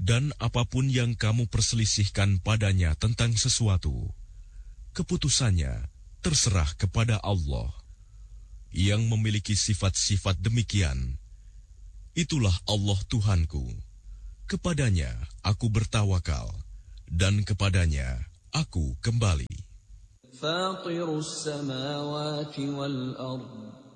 Dan apapun yang kamu perselisihkan padanya tentang sesuatu, keputusannya terserah kepada Allah. Yang memiliki sifat-sifat demikian, itulah Allah Tuhanku. Kepadanya aku bertawakal, dan kepadanya aku kembali. Fatirus samawati wal ardh